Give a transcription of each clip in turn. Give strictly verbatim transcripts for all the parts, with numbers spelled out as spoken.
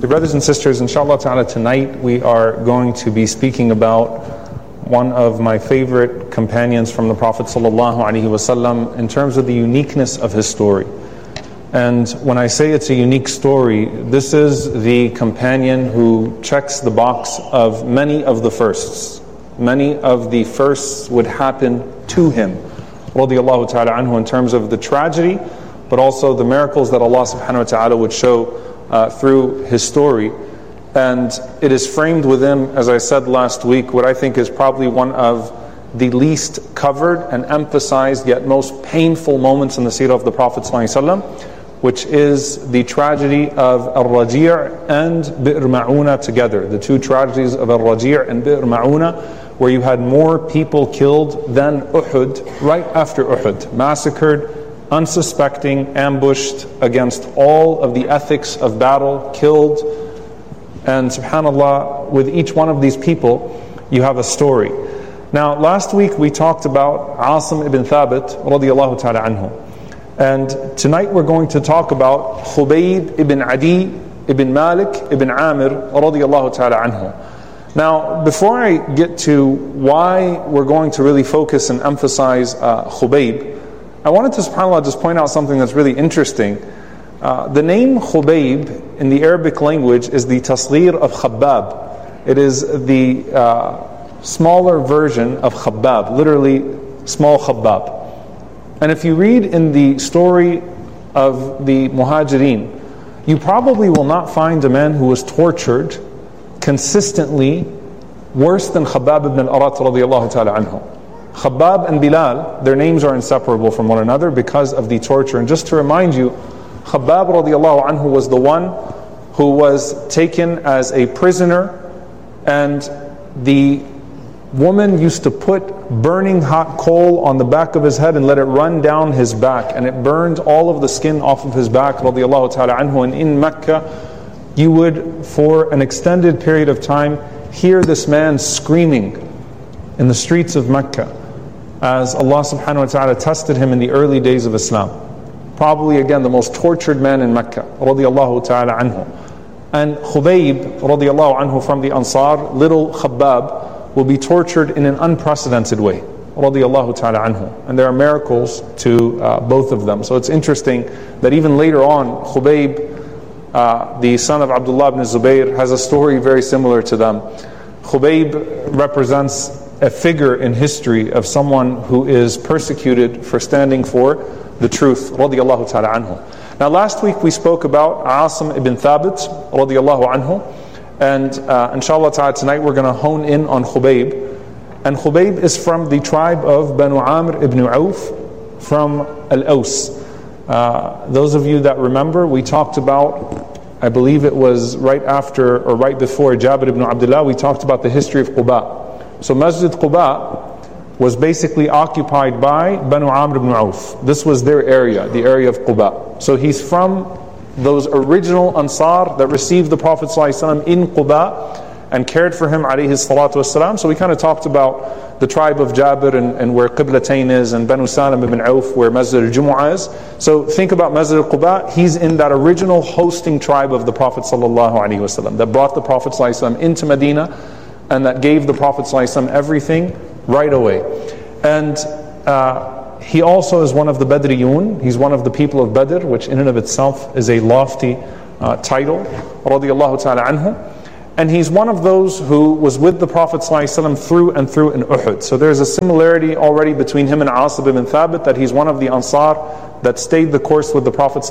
The brothers and sisters, inshallah ta'ala, tonight we are going to be speaking about one of my favorite companions from the Prophet sallallahu alaihi wasallam in terms of the uniqueness of his story. And when I say it's a unique story, this is the companion who checks the box of many of the firsts. Many of the firsts would happen to him, radiyallahu ta'ala anhu, in terms of the tragedy, but also the miracles that Allah subhanahu wa ta'ala would show uh, through his story. And it is framed within, as I said last week, what I think is probably one of the least covered and emphasized yet most painful moments in the seerah of the Prophet ﷺ, which is the tragedy of Al-Raji' and Bi'r Ma'una together. The two tragedies of Al-Raji' and Bi'r Ma'una, where you had more people killed than Uhud, right after Uhud, massacred, unsuspecting, ambushed against all of the ethics of battle, killed. And subhanAllah, with each one of these people, you have a story. Now, last week we talked about Asim ibn Thabit, radiyallahu ta'ala anhu. And tonight we're going to talk about Khubayb ibn Adi ibn Malik ibn Amir, radiyallahu ta'ala anhu. Now, before I get to why we're going to really focus and emphasize uh, Khubayb, I wanted to, subhanAllah, just point out something that's really interesting. Uh, the name Khubayb in the Arabic language is the tasghir of Khabbab. It is the uh, smaller version of Khabbab, literally small Khabbab. And if you read in the story of the Muhajirin, you probably will not find a man who was tortured consistently worse than Khabbab ibn al-Arat radiyallahu ta'ala anhu. Khabbab and Bilal, their names are inseparable from one another because of the torture. And just to remind you, Khabbab radiallahu anhu was the one who was taken as a prisoner, and the woman used to put burning hot coal on the back of his head and let it run down his back, and it burned all of the skin off of his back radiallahu ta'ala anhu. And in Mecca, you would, for an extended period of time, hear this man screaming in the streets of Mecca as Allah subhanahu wa ta'ala tested him in the early days of Islam. Probably again the most tortured man in Mecca, radiyallahu ta'ala anhu. And Khubayb radiyallahu anhu from the Ansar, little Khabbab, will be tortured in an unprecedented way, radiyallahu ta'ala anhu. And there are miracles to uh, both of them. So it's interesting that even later on, Khubayb, uh, the son of Abdullah ibn Zubayr, has a story very similar to them. Khubayb represents a figure in history of someone who is persecuted for standing for the truth, radiyallahu ta'ala anhu. Now last week we spoke about Asim ibn Thabit, radiyallahu anhu, and uh, inshallah ta'ala tonight we're going to hone in on Khubayb. And Khubayb is from the tribe of Banu Amr ibn Auf from Al-Aws. Uh, those of you that remember, we talked about, I believe it was right after or right before Jabir ibn Abdullah, we talked about the history of Quba. So Masjid Quba was basically occupied by Banu Amr ibn Auf. This was their area, the area of Quba. So he's from those original Ansar that received the Prophet ﷺ in Quba and cared for him alayhi salatu wasalam. So we kind of talked about the tribe of Jabir and, and where Qiblatain is, and Banu Salim ibn Auf where Masjid al-Jumu'ah is. So think about Masjid al-Quba. He's in that original hosting tribe of the Prophet ﷺ that brought the Prophet ﷺ into Medina and that gave the Prophet ﷺ everything right away. And uh, he also is one of the Badriyun. He's one of the people of Badr, which in and of itself is a lofty uh, title, radiyallahu ta'ala anhu. And he's one of those who was with the Prophet ﷺ through and through in Uhud. So there's a similarity already between him and Asim ibn Thabit, that he's one of the Ansar that stayed the course with the Prophet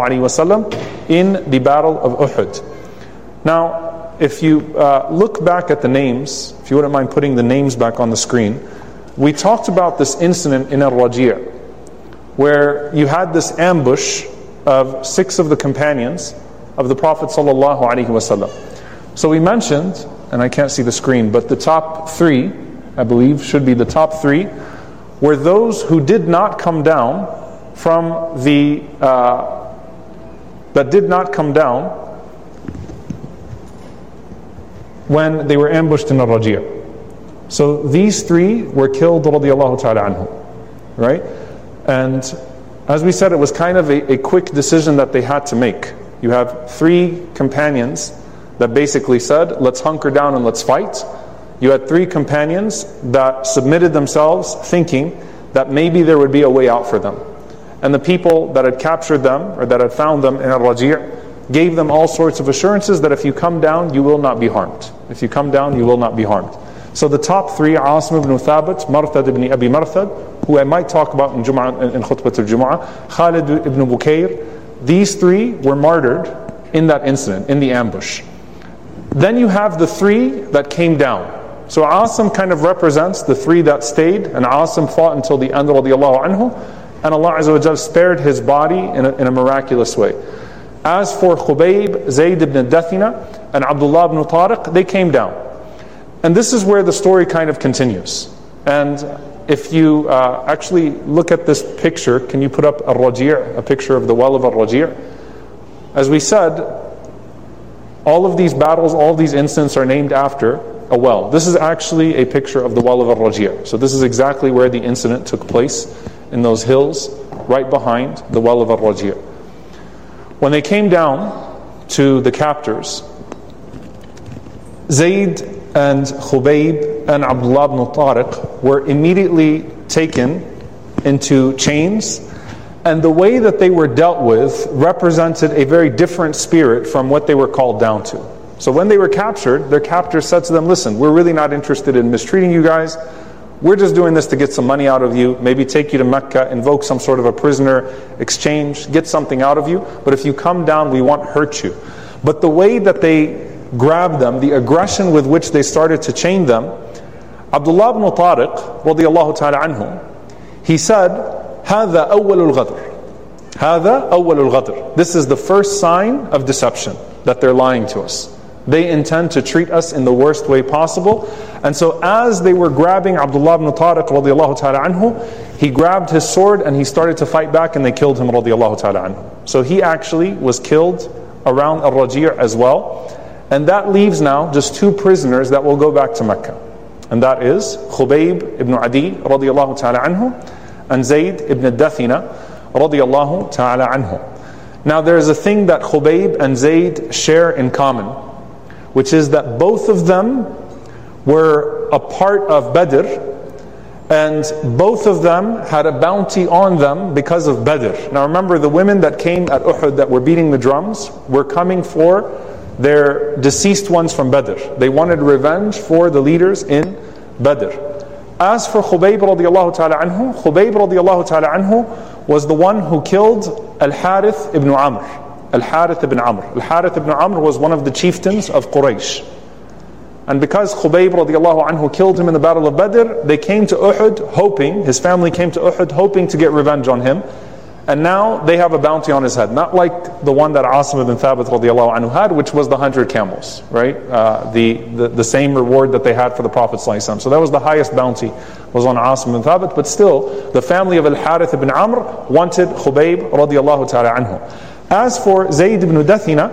ﷺ in the battle of Uhud. Now, if you uh, look back at the names, if you wouldn't mind putting the names back on the screen, we talked about this incident in Al-Raji' where you had this ambush of six of the companions of the Prophet ﷺ. So we mentioned, and I can't see the screen, but the top three, I believe, should be the top three, were those who did not come down from the, uh, that did not come down when they were ambushed in Al-Raji'. So these three were killed, radiyallahu ta'ala anhu, right? And as we said, it was kind of a, a quick decision that they had to make. You have three companions that basically said, let's hunker down and let's fight. You had three companions that submitted themselves thinking that maybe there would be a way out for them. And the people that had captured them, or that had found them in Al-Raji', gave them all sorts of assurances that if you come down, you will not be harmed. If you come down, you will not be harmed. So the top three, Asim ibn Thabit, Marthad ibn Abi Marthad, who I might talk about in, Jum'ah, in Khutbah al-Jum'ah, Khalid ibn Bukayr, these three were martyred in that incident, in the ambush. Then you have the three that came down. So Asim kind of represents the three that stayed, and Asim fought until the end, radiallahu anhu, and Allah Azza wa Jal spared his body in a, in a miraculous way. As for Khubayb, Zayd ibn Dathina, and Abdullah ibn Tariq, they came down. And this is where the story kind of continues. And if you uh, actually look at this picture, can you put up Al-Raji', a picture of the well of Al-Raji'? As we said, all of these battles, all of these incidents are named after a well. This is actually a picture of the well of Al-Raji'. So this is exactly where the incident took place, in those hills, right behind the well of Al-Raji'. When they came down to the captors, Zayd and Khubayb and Abdullah ibn Tariq were immediately taken into chains, and the way that they were dealt with represented a very different spirit from what they were called down to. So when they were captured, their captors said to them, listen, we're really not interested in mistreating you guys. We're just doing this to get some money out of you, maybe take you to Mecca, invoke some sort of a prisoner exchange, get something out of you. But if you come down, we won't hurt you. But the way that they grabbed them, the aggression with which they started to chain them, Abdullah ibn Tariq, radiallahu ta'ala anhu, he said, هَذَا أَوَّلُ الْغَدْرِ هَذَا أَوَّلُ الْغَدْرِ This is the first sign of deception, that they're lying to us. They intend to treat us in the worst way possible. And so as they were grabbing Abdullah ibn Tariq radiallahu ta'ala anhu, he grabbed his sword and he started to fight back, and they killed him radiallahu ta'ala anhu. So he actually was killed around Al-Raji' as well. And that leaves now just two prisoners that will go back to Mecca. And that is Khubayb ibn Adi radiallahu ta'ala anhu and Zayd ibn Dathina radiallahu ta'ala anhu. Now there is a thing that Khubayb and Zayd share in common, which is that both of them were a part of Badr, and both of them had a bounty on them because of Badr. Now remember, the women that came at Uhud that were beating the drums were coming for their deceased ones from Badr. They wanted revenge for the leaders in Badr. As for Khubayb radiallahu ta'ala anhu, Khubayb radiallahu ta'ala anhu was the one who killed Al-Harith ibn Amr. Al-Harith ibn Amr. Al-Harith ibn Amr was one of the chieftains of Quraysh. And because Khubayb radiallahu anhu killed him in the Battle of Badr, they came to Uhud hoping, his family came to Uhud hoping to get revenge on him. And now they have a bounty on his head. Not like the one that Asim ibn Thabit radiallahu anhu had, which was the hundred camels, right? Uh, the, the, the same reward that they had for the Prophet sallallahu alaihi wasallam. So that was the highest bounty, was on Asim ibn Thabit. But still, the family of Al-Harith ibn Amr wanted Khubayb radiallahu ta'ala anhu. As for Zayd ibn Dathina,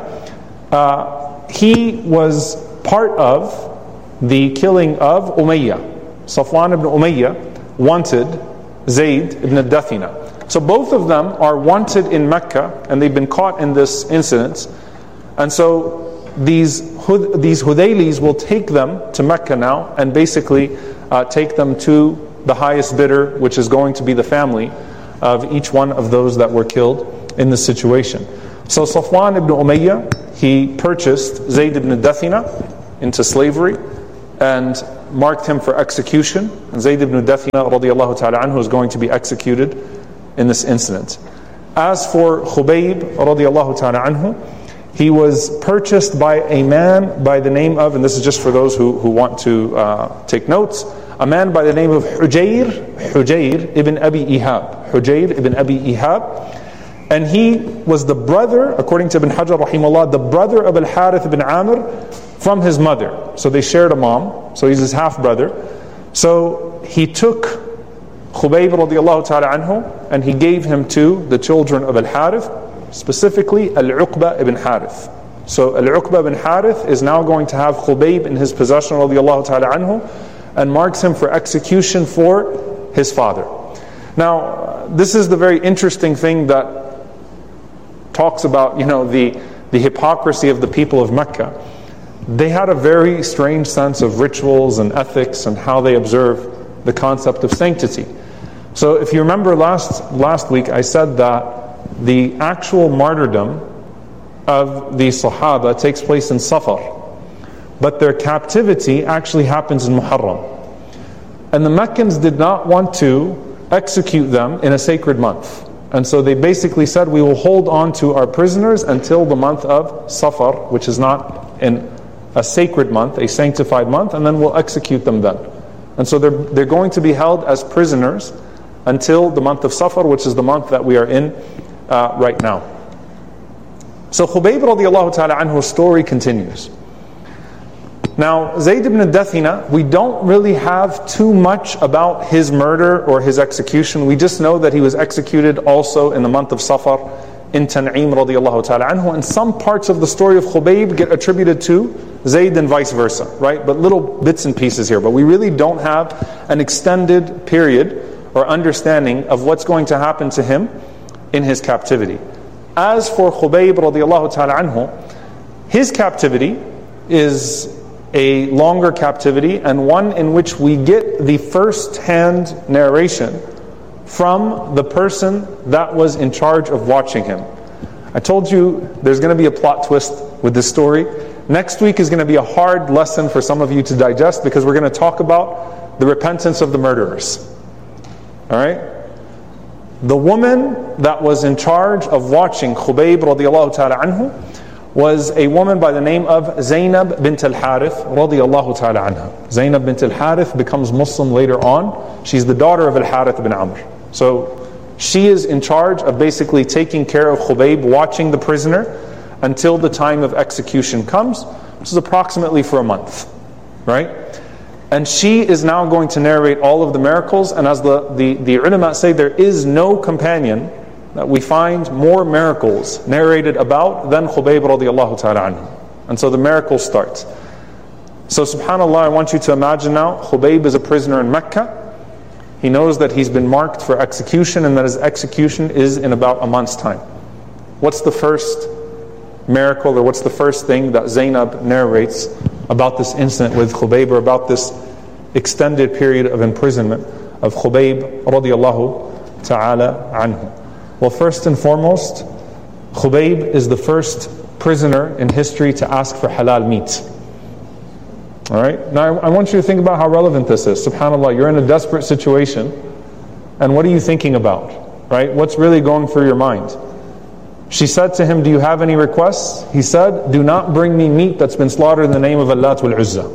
uh, he was part of the killing of Umayyah. Safwan ibn Umayyah wanted Zayd ibn Dathina. So both of them are wanted in Mecca, and they've been caught in this incident. And so these these Hudaylis will take them to Mecca now, and basically uh, take them to the highest bidder, which is going to be the family of each one of those that were killed in this situation. So Safwan ibn Umayyah, he purchased Zayd ibn Dathina into slavery and marked him for execution. And Zayd ibn Dathina radiallahu ta'ala anhu is going to be executed in this incident. As for Khubayb radiallahu ta'ala anhu, he was purchased by a man by the name of, and this is just for those who, who want to uh, take notes, a man by the name of Hujayr, Hujayr ibn Abi Ihab. Hujayr ibn Abi Ihab. And he was the brother, according to Ibn Hajar rahimahullah, the brother of Al-Harith ibn Amr from his mother. So they shared a mom, so he's his half-brother. So he took Khubayb radiallahu ta'ala anhu, and he gave him to the children of Al-Harith, specifically Al-Uqba ibn Harith. So Al-Uqba ibn Harith is now going to have Khubayb in his possession radiallahu ta'ala anhu, and marks him for execution for his father. Now, this is the very interesting thing that talks about, you know, the the hypocrisy of the people of Mecca, they had a very strange sense of rituals and ethics and how they observe the concept of sanctity. So if you remember last, last week, I said that the actual martyrdom of the Sahaba takes place in Safar, but their captivity actually happens in Muharram. And the Meccans did not want to execute them in a sacred month. And so they basically said, we will hold on to our prisoners until the month of Safar, which is not in a sacred month, a sanctified month, and then we'll execute them then. And so they're, they're going to be held as prisoners until the month of Safar, which is the month that we are in uh, right now. So Khubayb radiallahu ta'ala anhu's story continues. Now, Zayd ibn Dathina, we don't really have too much about his murder or his execution. We just know that he was executed also in the month of Safar in Tan'im radiallahu ta'ala anhu. And some parts of the story of Khubayb get attributed to Zayd and vice versa, right? But little bits and pieces here. But we really don't have an extended period or understanding of what's going to happen to him in his captivity. As for Khubayb radiallahu ta'ala anhu, his captivity is a longer captivity and one in which we get the first-hand narration from the person that was in charge of watching him. I told you there's going to be a plot twist with this story. Next week is going to be a hard lesson for some of you to digest because we're going to talk about the repentance of the murderers. Alright? The woman that was in charge of watching Khubayb radiallahu ta'ala anhu was a woman by the name of Zainab bint al-Harith radiallahu ta'ala anha. Zainab bint al-Harith becomes Muslim later on. She's the daughter of al-Harith bin Amr. So she is in charge of basically taking care of Khubayb, watching the prisoner until the time of execution comes, which is approximately for a month, right? And she is now going to narrate all of the miracles, and as the, the, the ulama say, there is no companion that we find more miracles narrated about than Khubayb radiallahu ta'ala anhu. And so the miracle starts. So subhanAllah, I want you to imagine now, Khubayb is a prisoner in Mecca. He knows that he's been marked for execution and that his execution is in about a month's time. What's the first miracle, or what's the first thing that Zainab narrates about this incident with Khubayb, or about this extended period of imprisonment of Khubayb radiallahu ta'ala anhu? Well, first and foremost, Khubayb is the first prisoner in history to ask for halal meat. Alright? Now I want you to think about how relevant this is. SubhanAllah, you're in a desperate situation, and what are you thinking about? Right? What's really going through your mind? She said to him, do you have any requests? He said, do not bring me meat that's been slaughtered in the name of Allat wal Uzza.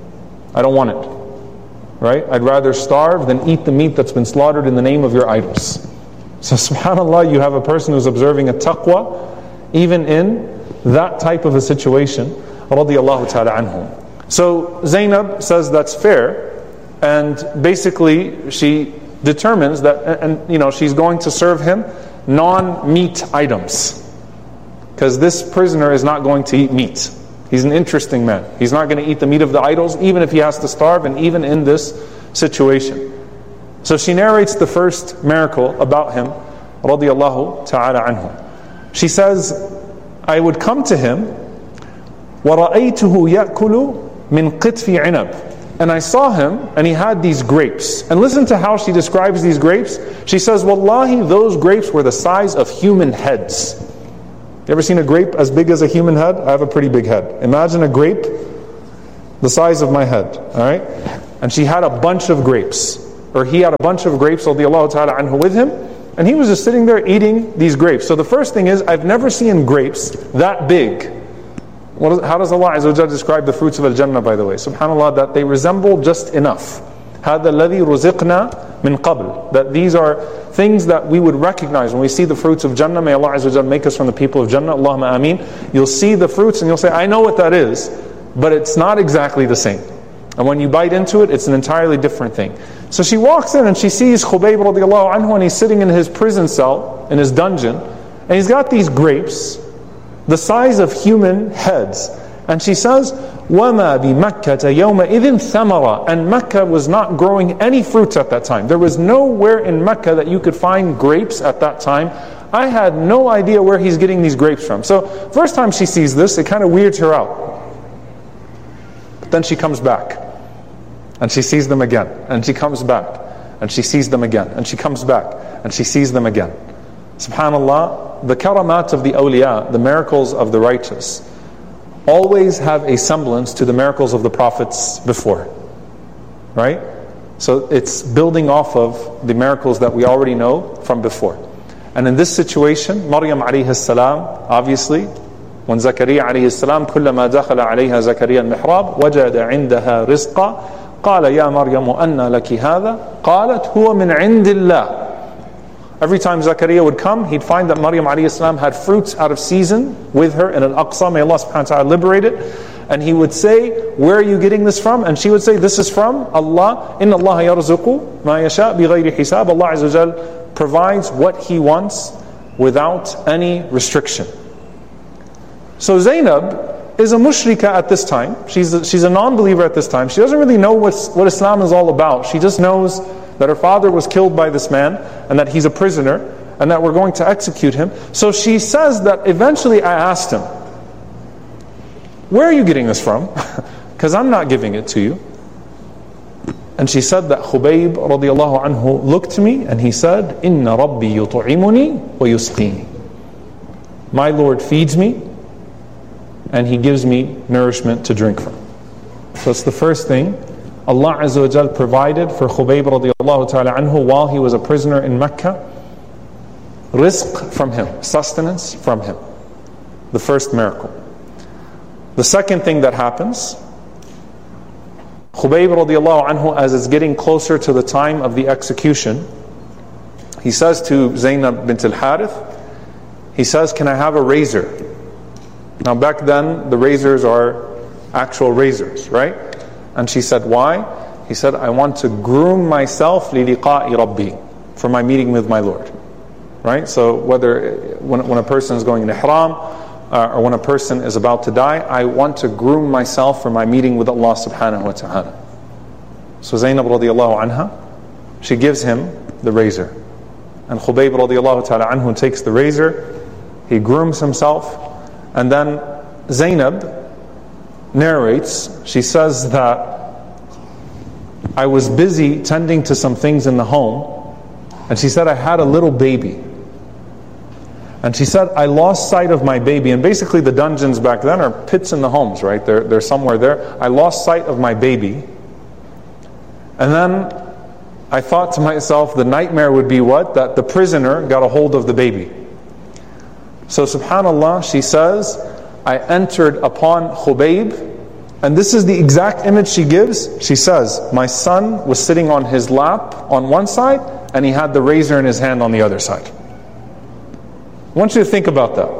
I don't want it. Right? I'd rather starve than eat the meat that's been slaughtered in the name of your idols. So subhanAllah, you have a person who's observing a taqwa even in that type of a situation, radiallahu ta'ala anhum. So Zainab says that's fair, and basically she determines that, and you know, she's going to serve him non-meat items, because this prisoner is not going to eat meat. He's an interesting man. He's not going to eat the meat of the idols, even if he has to starve, and even in this situation. So she narrates the first miracle about him, radiallahu ta'ala anhu. She says, I would come to him, وَرَأَيْتُهُ يَأْكُلُ مِنْ قِطْفِ عِنَبٍ. And I saw him, and he had these grapes. And listen to how she describes these grapes. She says, Wallahi, those grapes were the size of human heads. You ever seen a grape as big as a human head? I have a pretty big head. Imagine a grape the size of my head. All right? And she had a bunch of grapes. Or he had a bunch of grapes, radiallahu ta'ala anhu, with him. And he was just sitting there eating these grapes. So the first thing is, I've never seen grapes that big. What is, how does Allah Azza wa Jalla describe the fruits of Al-Jannah, by the way? SubhanAllah, that they resemble just enough. هَذَا الَّذِي رُزِقْنَا مِنْ قَبْلِ. That these are things that we would recognize when we see the fruits of Jannah. May Allah Azza wa Jalla make us from the people of Jannah. Allahumma ameen. You'll see the fruits and you'll say, I know what that is, but it's not exactly the same. And when you bite into it, it's an entirely different thing. So she walks in and she sees Khubayb radiallahu anhu, and he's sitting in his prison cell, in his dungeon, and he's got these grapes the size of human heads. And she says, وَمَا بِمَكَّةَ يَوْمَئِذٍ ثَمَرًا. And Mecca was not growing any fruits at that time. There was nowhere in Mecca that you could find grapes at that time I had no idea where he's getting these grapes from. So first time she sees this, it kind of weirds her out. But then she comes back, and she sees them again, and she comes back, and she sees them again, and she comes back, and she sees them again. SubhanAllah, the karamat of the awliya, the miracles of the righteous, always have a semblance to the miracles of the prophets before. Right? So it's building off of the miracles that we already know from before. And in this situation, Maryam alayhi salam, obviously, when Zakaria alayhi salam, كلما دخل عليها زكريا المحراب وجد عندها رزقا قال يا مريم أنى لك هذا قالت هو من عند الله. Every time Zakaria would come, he'd find that Maryam alayhi salam had fruits out of season with her in Al-Aqsa. May Allah subhanahu wa ta'ala liberate it. And he would say, where are you getting this from? And she would say, this is from Allah. Inna Allah yarzuqu ma yasha bighayri hisab. Allah Azza wa Jal provides what He wants without any restriction. So Zainab is a mushrika at this time. She's a, she's a non-believer at this time. She doesn't really know what's, what Islam is all about. She just knows that her father was killed by this man, and that he's a prisoner, and that we're going to execute him. So she says that eventually I asked him, where are you getting this from? Because I'm not giving it to you. And she said that Khubayb radiallahu anhu looked to me and he said, Inna Rabbi yut'imuni wa yusqini. My Lord feeds me and He gives me nourishment to drink from. So it's the first thing. Allah Azza wa Jal provided for Khubayb radiallahu ta'ala anhu while he was a prisoner in Mecca, rizq from him, sustenance from him. The first miracle. The second thing that happens, Khubayb radiallahu anhu, as it's getting closer to the time of the execution, he says to Zainab bint al-Harith, he says, can I have a razor? Now back then, the razors are actual razors, right? And she said, why? He said, I want to groom myself لِلِقَاءِ رَبِّي, for my meeting with my Lord. Right? So whether, when, when a person is going in ihram, uh, or when a person is about to die, I want to groom myself for my meeting with Allah subhanahu wa ta'ala. So Zainab radiallahu anha, she gives him the razor. And Khubayb radiallahu ta'ala anhu takes the razor, he grooms himself, and then Zainab narrates, she says that I was busy tending to some things in the home, and she said I had a little baby. And she said, I lost sight of my baby. And basically the dungeons back then are pits in the homes, right? They're, they're somewhere there. I lost sight of my baby. And then I thought to myself, the nightmare would be what? That the prisoner got a hold of the baby. So subhanAllah, she says, I entered upon Khubayb, and this is the exact image she gives. She says, my son was sitting on his lap on one side, and he had the razor in his hand on the other side. I want you to think about that.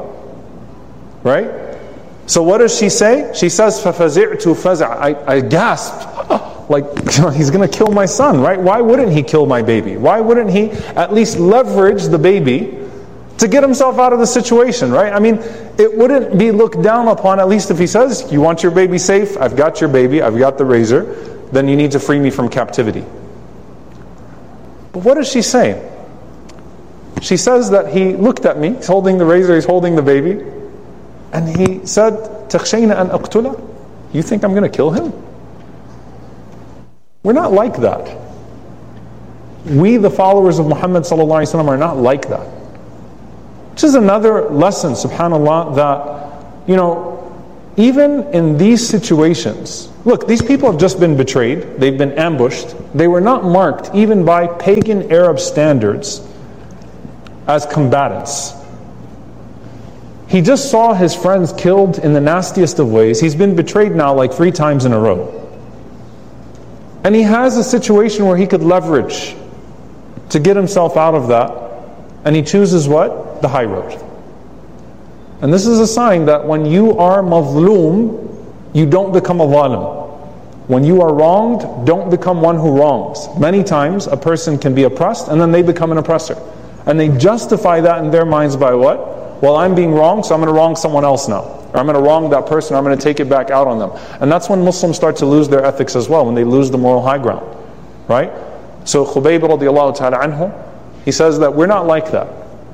Right? So what does she say? She says, فَفَزِعْتُ فَزَعَ I, I gasped. Like, he's going to kill my son, right? Why wouldn't he kill my baby? Why wouldn't he at least leverage the baby to get himself out of the situation, right? I mean, it wouldn't be looked down upon, at least if he says, you want your baby safe? I've got your baby, I've got the razor, then you need to free me from captivity. But what does she say? She says that he looked at me, he's holding the razor, he's holding the baby, and he said, تَخْشَيْنَ أَنْ أَقْتُلَ? You think I'm going to kill him? We're not like that. We, the followers of Muhammad sallallahu alaihi wasallam, are not like that. Which is another lesson, subhanAllah, that, you know, even in these situations, look, these people have just been betrayed, they've been ambushed, they were not marked, even by pagan Arab standards, as combatants. He just saw his friends killed in the nastiest of ways. He's been betrayed now like three times in a row. And he has a situation where he could leverage to get himself out of that. And he chooses what? The high road. And this is a sign that when you are mazloom, you don't become a zalim. When you are wronged, don't become one who wrongs. Many times a person can be oppressed and then they become an oppressor. And they justify that in their minds by what? Well, I'm being wronged, so I'm going to wrong someone else now. Or I'm going to wrong that person, or I'm going to take it back out on them. And that's when Muslims start to lose their ethics as well, when they lose the moral high ground. Right? So Khubayb radiallahu ta'ala anhu, he says that we're not like that.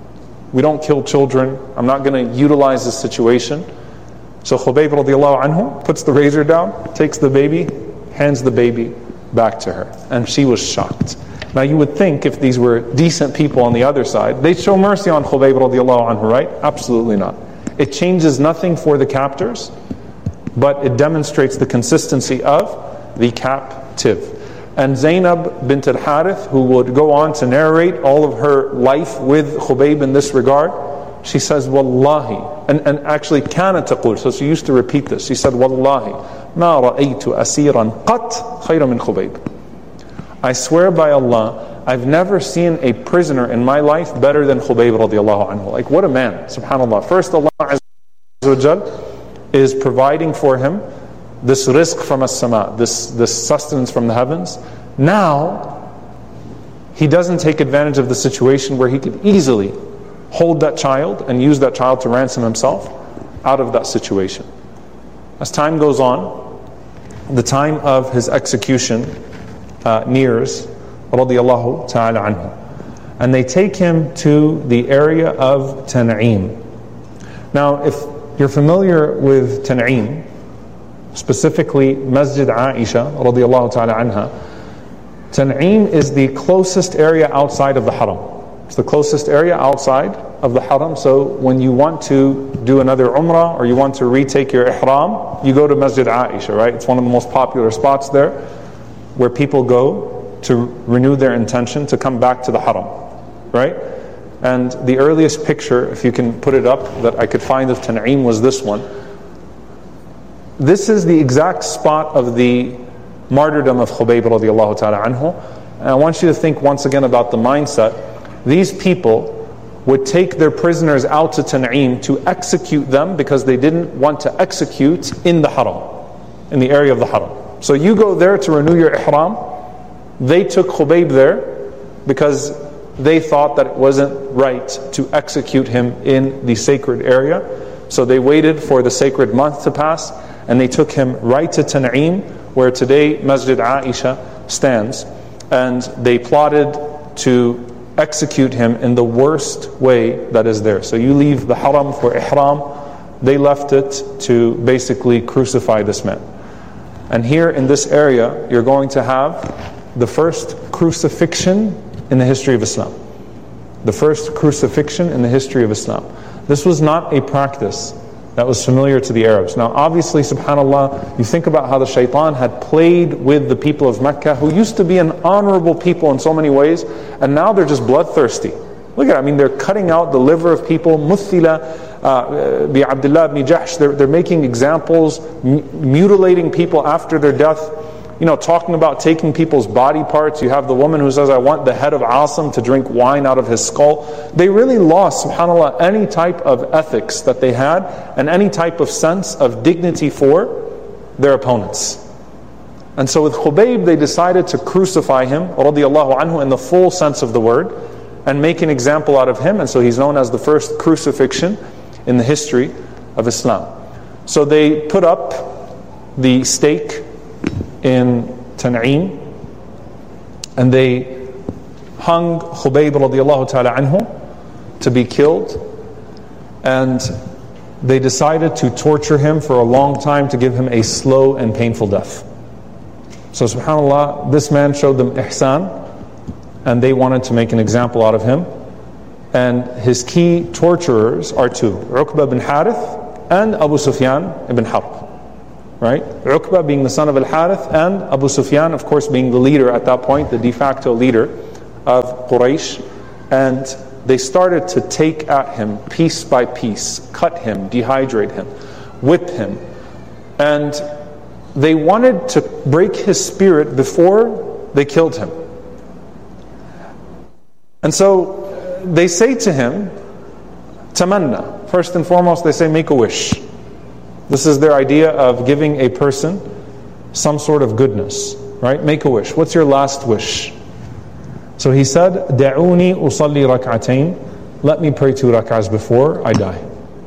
We don't kill children. I'm not going to utilize this situation. So Khubayb radiallahu anhu puts the razor down, takes the baby, hands the baby back to her. And she was shocked. Now you would think if these were decent people on the other side, they'd show mercy on Khubayb radiallahu anhu, right? Absolutely not. It changes nothing for the captors, but it demonstrates the consistency of the captive. And Zainab bint al-Harith, who would go on to narrate all of her life with Khubayb in this regard, she says, Wallahi, and, and actually كانت تقول, so she used to repeat this, she said, Wallahi, ما رأيت أسيرا قط خيرا من Khubayb. I swear by Allah, I've never seen a prisoner in my life better than Khubayb radiallahu anhu. Like, what a man, subhanAllah. First, Allah Azza wa Jal is providing for him this rizq from as-sama, this, this sustenance from the heavens. Now, he doesn't take advantage of the situation where he could easily hold that child and use that child to ransom himself out of that situation. As time goes on, the time of his execution uh, nears, radiyallahu ta'ala anhu. And they take him to the area of Tan'im. Now, if you're familiar with Tan'im, specifically Masjid Aisha radiyallahu ta'ala anha, Tan'im is the closest area outside of the Haram. It's the closest area outside of the Haram. So when you want to do another Umrah or you want to retake your Ihram, you go to Masjid Aisha, right? It's one of the most popular spots there where people go to renew their intention to come back to the Haram, right? And the earliest picture, if you can put it up, that I could find of Tan'im was this one. This is the exact spot of the martyrdom of Khubayb radiallahu ta'ala anhu. And I want you to think once again about the mindset. These people would take their prisoners out to Tan'im to execute them because they didn't want to execute in the Haram, in the area of the Haram. So you go there to renew your Ihram. They took Khubayb there because they thought that it wasn't right to execute him in the sacred area. So they waited for the sacred month to pass and they took him right to Tan'im, where today Masjid Aisha stands, and they plotted to execute him in the worst way that is there. So you leave the Haram for Ihram, they left it to basically crucify this man. And here in this area, you're going to have the first crucifixion in the history of Islam. The first crucifixion in the history of Islam. This was not a practice that was familiar to the Arabs. Now obviously, subhanAllah, you think about how the shaitan had played with the people of Mecca, who used to be an honorable people in so many ways, and now they're just bloodthirsty. Look at it, I mean, they're cutting out the liver of people, muthila, uh, bi Abdullah ibn Jahsh, they're, they're making examples, mutilating people after their death. You know, talking about taking people's body parts. You have the woman who says, I want the head of Asim to drink wine out of his skull. They really lost, subhanAllah, any type of ethics that they had and any type of sense of dignity for their opponents. And so with Khubayb, they decided to crucify him, radiyallahu anhu, in the full sense of the word, and make an example out of him. And so he's known as the first crucifixion in the history of Islam. So they put up the stake in Tan'im, and they hung Khubayb radiallahu ta'ala anhu to be killed, and they decided to torture him for a long time to give him a slow and painful death. So subhanAllah, this man showed them ihsan, and they wanted to make an example out of him. And his key torturers are two, Uqba ibn Harith and Abu Sufyan ibn Harb. Right? Uqba being the son of Al-Harith, and Abu Sufyan, of course, being the leader at that point, the de facto leader of Quraysh. And they started to take at him piece by piece, cut him, dehydrate him, whip him. And they wanted to break his spirit before they killed him. And so they say to him, Tamanna. First and foremost, they say, make a wish. This is their idea of giving a person some sort of goodness, right? Make a wish. What's your last wish? So he said, Da'uni usalli rak'atayn. Let me pray two rak'ahs before I die.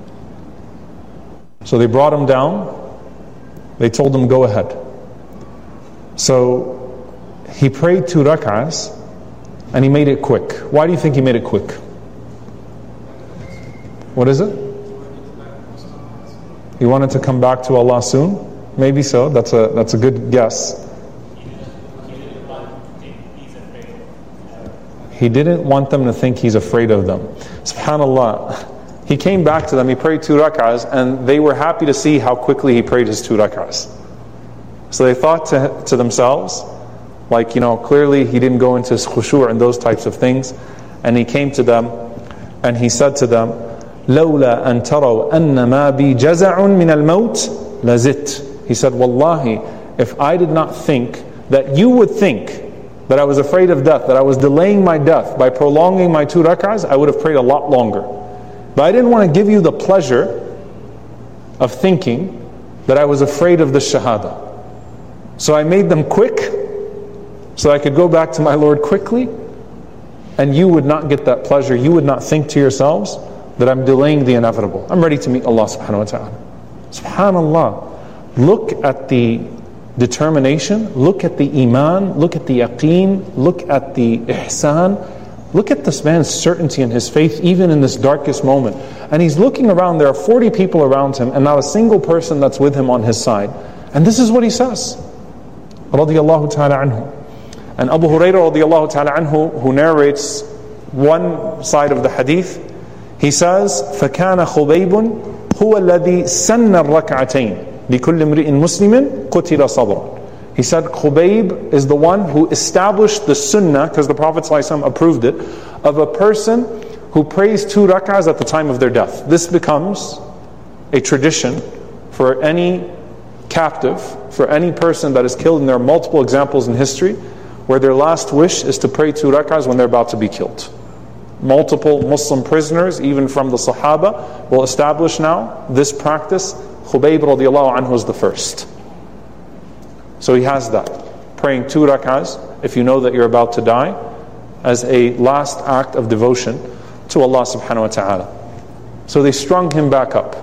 So they brought him down. They told him, go ahead. So he prayed two rak'ahs and he made it quick. Why do you think he made it quick? What is it? He wanted to come back to Allah soon? Maybe so. That's a that's a good guess. He didn't want them to think he's afraid of them. SubhanAllah. He came back to them, he prayed two rak'ahs, and they were happy to see how quickly he prayed his two rak'ahs. So they thought to, to themselves, like, you know, clearly he didn't go into his khushu' and those types of things. And he came to them, and he said to them, لَوْلَا أَن تَرَوْا أَنَّ مَا بِي جَزَعٌ مِنَ الْمَوْتِ لَزِدْتُ. He said, Wallahi, if I did not think that you would think that I was afraid of death, that I was delaying my death by prolonging my two rak'ahs, I would have prayed a lot longer. But I didn't want to give you the pleasure of thinking that I was afraid of the shahada. So I made them quick, so I could go back to my Lord quickly, and you would not get that pleasure. You would not think to yourselves that I'm delaying the inevitable. I'm ready to meet Allah subhanahu wa ta'ala. SubhanAllah. Look at the determination, look at the iman, look at the yaqeen, look at the ihsan. Look at this man's certainty in his faith, even in this darkest moment. And he's looking around, there are forty people around him, and not a single person that's with him on his side. And this is what he says. Radiyallahu ta'ala anhu. And Abu Hurairah radiyallahu ta'ala anhu, who narrates one side of the hadith, he says, فَكَانَ خُبَيْبٌ هُوَ الَّذِي سَنَّ الرَّكْعَتَيْنِ لِكُلِّ امْرِئٍ مُسْلِمٍ قُتِلَ صَبْرًا. He said Khubayb is the one who established the sunnah, because the Prophet ﷺ approved it, of a person who prays two rak'ahs at the time of their death. This becomes a tradition for any captive, for any person that is killed, and there are multiple examples in history where their last wish is to pray two rak'ahs when they're about to be killed. Multiple Muslim prisoners, even from the Sahaba, will establish now this practice. Khubayb radiallahu anhu is the first. So he has that, praying two rak'ahs if you know that you're about to die, as a last act of devotion to Allah subhanahu wa ta'ala. So they strung him back up.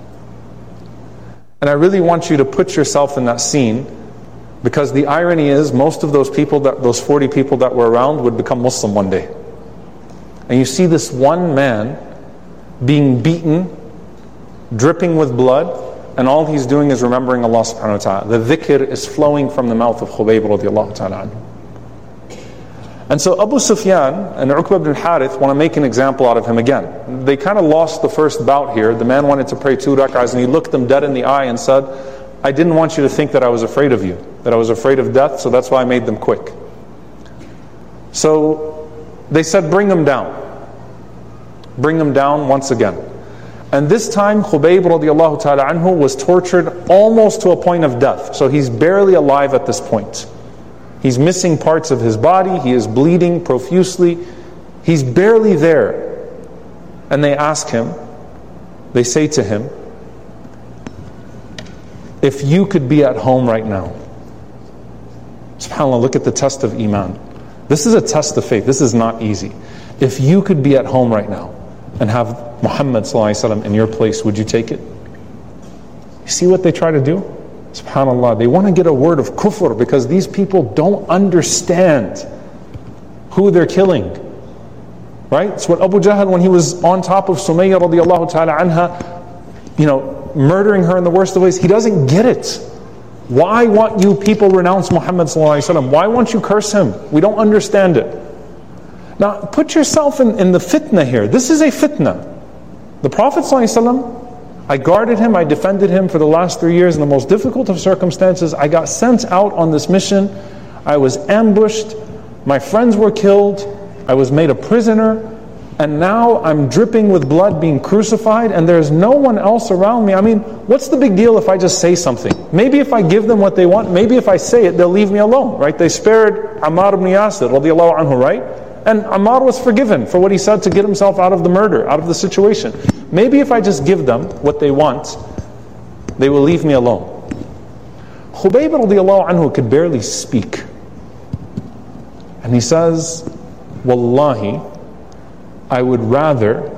And I really want you to put yourself in that scene, because the irony is most of those people, that those forty people that were around, would become Muslim one day. And you see this one man being beaten, dripping with blood, and all he's doing is remembering Allah subhanahu wa ta'ala. The dhikr is flowing from the mouth of Khubayb radiallahu ta'ala anhu. And so Abu Sufyan and Uqba ibn al-Harith want to make an example out of him again. They kind of lost the first bout here. The man wanted to pray two rak'ahs, and he looked them dead in the eye and said, I didn't want you to think that I was afraid of you, that I was afraid of death, so that's why I made them quick. So they said, bring him down. Bring him down once again. And this time Khubayb radiallahu ta'ala anhu was tortured almost to a point of death. So he's barely alive at this point. He's missing parts of his body, he is bleeding profusely. He's barely there. And they ask him, they say to him, if you could be at home right now. SubhanAllah, look at the test of iman. This is a test of faith, this is not easy. If you could be at home right now and have Muhammad sallallahu alaihi wasallam in your place, would you take it? You see what they try to do? SubhanAllah, they want to get a word of kufr, because these people don't understand who they're killing. Right? It's what Abu Jahl, when he was on top of Sumayyah radiallahu ta'ala anha, you know, murdering her in the worst of ways, he doesn't get it. Why won't you people renounce Muhammad sallallahu alaihi wasallam? Why won't you curse him? We don't understand it. Now, put yourself in, in the fitna here. This is a fitna. The Prophet ﷺ, I guarded him, I defended him for the last three years in the most difficult of circumstances. I got sent out on this mission. I was ambushed. My friends were killed. I was made a prisoner. And now I'm dripping with blood, being crucified, and there's no one else around me. I mean, what's the big deal if I just say something? Maybe if I give them what they want, maybe if I say it, they'll leave me alone, right? They spared Ammar ibn Yasir, radiallahu anhu, right? And Ammar was forgiven for what he said to get himself out of the murder, out of the situation. Maybe if I just give them what they want, they will leave me alone. Khubayb radiallahu anhu could barely speak. And he says, Wallahi, I would rather